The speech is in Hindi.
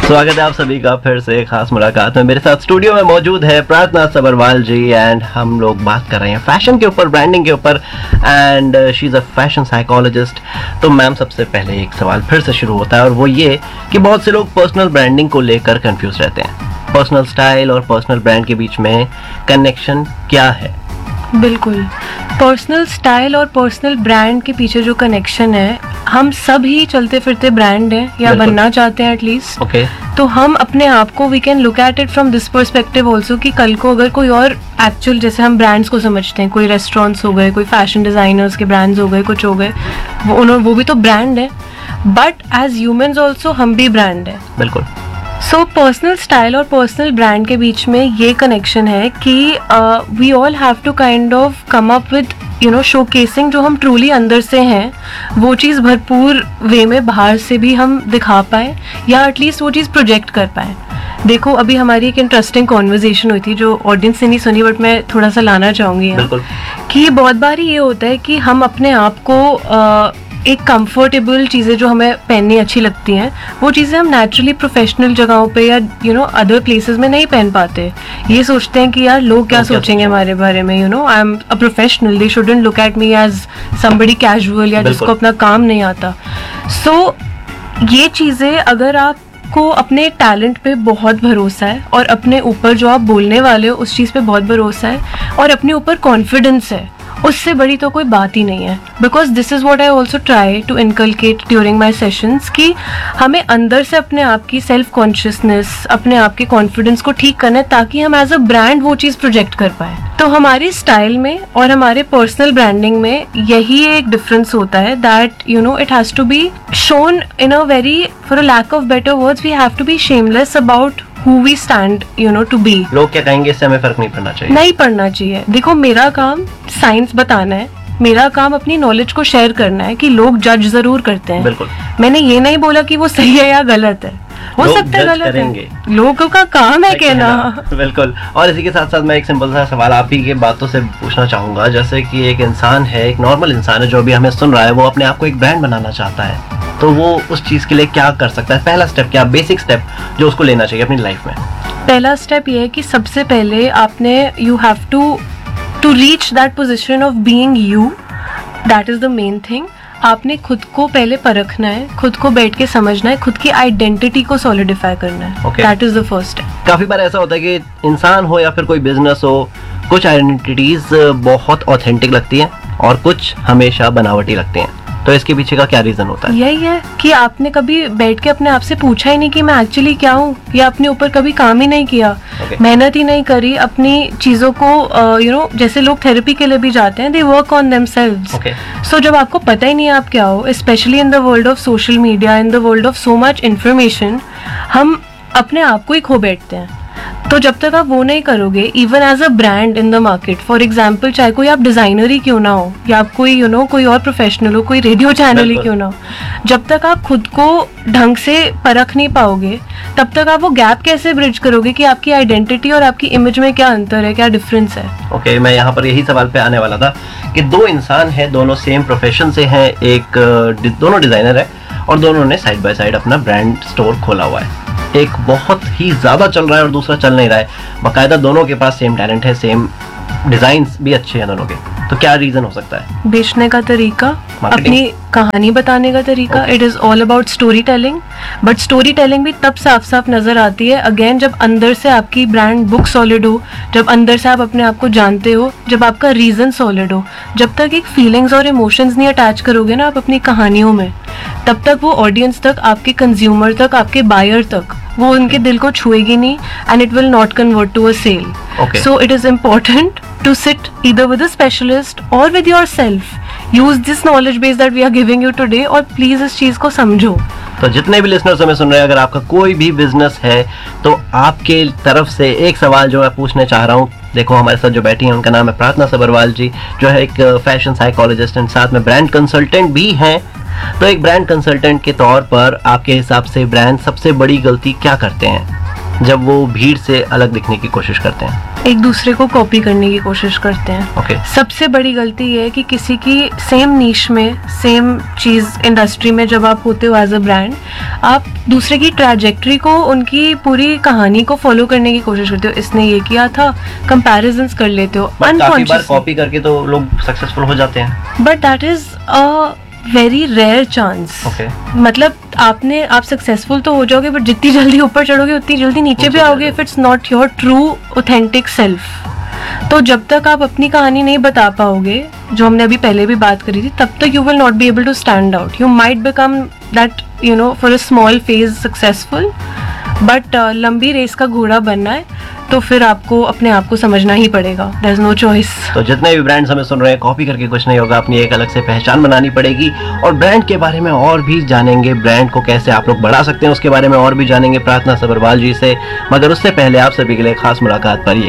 स्वागत है आप सभी का फिर से एक खास मुलाकात में। मेरे साथ स्टूडियो में मौजूद है प्रार्थना सबरवाल जी एंड हम लोग बात कर रहे हैं फैशन के ऊपर, ब्रांडिंग के ऊपर and she is a fashion psychologist. तो मैम, सबसे पहले एक सवाल फिर से शुरू होता है और वो ये कि बहुत से लोग पर्सनल ब्रांडिंग को लेकर कंफ्यूज रहते हैं। पर्सनल स्टाइल और पर्सनल ब्रांड के बीच में कनेक्शन क्या है? बिल्कुल, पर्सनल स्टाइल और पर्सनल ब्रांड के पीछे जो कनेक्शन है, हम सब ही चलते फिरते ब्रांड हैं या बनना चाहते हैं एटलीस्ट। ओके। तो हम अपने आप को we can look at it from this perspective also कि कल को अगर कोई और एक्चुअल, जैसे हम ब्रांड्स को समझते हैं, कोई रेस्टोरेंट्स हो गए, कोई फैशन डिजाइनर्स के ब्रांड्स हो गए, कुछ हो गए, वो भी तो ब्रांड है, बट एज ह्यूमंस ऑल्सो हम भी ब्रांड है। बिल्कुल। सो पर्सनल स्टाइल और पर्सनल ब्रांड के बीच में ये कनेक्शन है कि we all have to kind of come up with showcasing जो हम ट्रूली अंदर से हैं, वो चीज़ भरपूर वे में बाहर से भी हम दिखा पाए या एटलीस्ट वो चीज़ प्रोजेक्ट कर पाए। देखो, अभी हमारी एक इंटरेस्टिंग कॉन्वर्जेशन हुई थी जो ऑडियंस ने नहीं सुनी, बट मैं थोड़ा सा लाना चाहूँगी कि बहुत बार ये होता है कि हम अपने आप को एक कंफर्टेबल चीज़ें जो हमें पहननी अच्छी लगती हैं, वो चीज़ें हम नेचुरली प्रोफेशनल जगहों पे या अदर प्लेसेस में नहीं पहन पाते। ये सोचते हैं कि यार लोग क्या सोचेंगे हमारे बारे में, I am a professional, they shouldn't look at me as somebody casual या जिसको अपना काम नहीं आता। सो ये चीज़ें, अगर आप को अपने टैलेंट पे बहुत भरोसा है और अपने ऊपर जो आप बोलने वाले हो उस चीज़ पे बहुत भरोसा है और अपने ऊपर कॉन्फिडेंस है, उससे बड़ी तो कोई बात ही नहीं है। Because this is what I also try to inculcate during my sessions कि हमें अंदर से अपने आप की सेल्फ कॉन्शियसनेस, अपने आप के कॉन्फिडेंस को ठीक करना है ताकि हम एज अ ब्रांड वो चीज़ प्रोजेक्ट कर पाए। तो हमारी स्टाइल में और हमारे पर्सनल ब्रांडिंग में यही एक डिफरेंस होता है that it has to be shown in a very, for a lack of better words, we have to be shameless about who we stand to be। लोग क्या कहेंगे इससे हमें फर्क नहीं पड़ना चाहिए? नहीं पड़ना चाहिए। देखो, मेरा काम साइंस बताना है, मेरा काम अपनी नॉलेज को शेयर करना है कि लोग जज जरूर करते हैं। बिल्कुल। मैंने ये नहीं बोला कि वो सही है या गलत है, हो सकता है गलत है, लोगों का काम है कहना। बिल्कुल। और इसी के साथ साथ मैं एक सिंपल सा सवाल आप ही के बातों से पूछना चाहूंगा, जैसे कि एक इंसान है, एक नॉर्मल इंसान है जो भी हमें सुन रहा है, वो अपने आप को एक ब्रांड बनाना चाहता है, तो वो उस चीज़ के लिए क्या कर सकता है? पहला स्टेप क्या, बेसिक स्टेप जो उसको लेना चाहिए अपनी लाइफ में? पहला स्टेप ये है कि सबसे पहले आपने you have to reach that position of being you, that is the main thing. आपने खुद को पहले परखना है, खुद को बैठ के समझना है, खुद की आइडेंटिटी को सॉलिडिफाई करना है। That is the first step. काफ़ी बार ऐसा होता है कि इंसान हो या फिर कोई बिजनेस हो, कुछ आइडेंटिटीज़ बहुत ऑथेंटिक लगती हैं और कुछ हमेशा बनावटी लगती हैं, तो इसके पीछे का क्या रीजन होता है? यही है कि आपने कभी बैठ के अपने आप से पूछा ही नहीं कि मैं एक्चुअली क्या हूँ, या अपने ऊपर कभी काम ही नहीं किया, मेहनत ही नहीं करी अपनी चीजों को। जैसे लोग थेरेपी के लिए भी जाते हैं, दे वर्क ऑन देमसेल्व्स। सो जब आपको पता ही नहीं आप क्या हो, specially in the world of social media, in the world of so much information, हम अपने आप को ही खो बैठते हैं। तो जब तक आप वो नहीं करोगे, even as a brand in the market, for example चाहे कोई आप डिजाइनर ही क्यों ना हो या आप कोई कोई और प्रोफेशनल हो, कोई रेडियो चैनल ही क्यों ना हो, जब तक आप खुद को ढंग से परख नहीं पाओगे, तब तक आप वो गैप कैसे ब्रिज करोगे कि आपकी आइडेंटिटी और आपकी इमेज में क्या अंतर है, क्या डिफरेंस है? ओके, मैं यहाँ पर यही सवाल पे आने वाला था कि दो इंसान हैं, दोनों सेम प्रोफेशन से हैं, दोनों डिजाइनर है और दोनों ने साइड बाय साइड अपना ब्रांड स्टोर खोला हुआ है। एक बहुत ही ज़्यादा चल रहा है और दूसरा चल नहीं रहा है। बाकायदा दोनों के पास सेम टैलेंट है, सेम डिज़ाइंस भी अच्छे हैं दोनों के, तो क्या रीज़न हो सकता है? बेचने का तरीका, अपनी कहानी बताने का तरीका। It is all about story telling, but story telling भी तब साफ साफ नज़र आती है अगेन जब अंदर से आपकी ब्रांड बुक सॉलिड हो, जब अंदर से आप अपने आप को जानते हो, जब आपका रीज़न सॉलिड हो। जब तक एक फीलिंग्स और इमोशंस नहीं अटैच करोगे ना आप अपनी कहानियों में, तब तक वो ऑडियंस तक, आपके कंज्यूमर तक, आपके बायर तक, वो उनके दिल को छुएगी नहीं, and it will not convert to a cell. So it is important to sit either with a specialist or with yourself. Use this knowledge base that we are giving you today और प्लीज इस चीज को समझो। तो जितने भी लिसनर्स हमें सुन रहे हैं, अगर आपका कोई भी बिजनेस है तो आपके तरफ से एक सवाल जो मैं पूछने चाह रहा हूँ। देखो, हमारे साथ जो बैठी हैं उनका नाम है प्रार्थना सबरवाल जी, जो है एक फैशन साइकोलॉजिस्ट एंड साथ में ब्रांड कंसल्टेंट भी हैं। तो एक ब्रांड कंसल्टेंट के तौर पर आपके हिसाब से ब्रांड सबसे बड़ी गलती क्या करते हैं? जब वो भीड़ से अलग दिखने की कोशिश करते हैं? एक दूसरे को कॉपी करने की कोशिश करते हैं। ओके। सबसे बड़ी गलती ये है कि किसी की सेम नीश में, सेम चीज़ इंडस्ट्री में जब आप होते हो एज अ ब्रांड, आप दूसरे की ट्रैजेक्टरी को, उनकी पूरी कहानी को फॉलो करने की कोशिश करते हो। इसने ये किया था, कंपैरिजन्स कर लेते हो काफी बार अनकॉन्शियसली। कॉपी करके तो लोग सक्सेसफुल हो जाते हैं। But that is a very rare chance. Okay. मतलब आप सक्सेसफुल तो हो जाओगे, बट जितनी जल्दी ऊपर चढ़ोगे उतनी जल्दी नीचे भी आओगे if it's not your true authentic self. तो जब तक आप अपनी कहानी नहीं बता पाओगे, जो हमने अभी पहले भी बात करी थी, तब तक you will not be able to stand out. You might become that for a small phase successful, but लंबी रेस का घोड़ा बनना है तो फिर आपको अपने आप को समझना ही पड़ेगा। There is no choice. तो जितने भी ब्रांड्स हमें सुन रहे हैं, कॉपी करके कुछ नहीं होगा, अपनी एक अलग से पहचान बनानी पड़ेगी। और ब्रांड के बारे में और भी जानेंगे, ब्रांड को कैसे आप लोग बढ़ा सकते हैं उसके बारे में और भी जानेंगे प्रार्थना सब्रवाल जी से। मगर उससे पहले आप सभी के लिए खास मुलाकात पर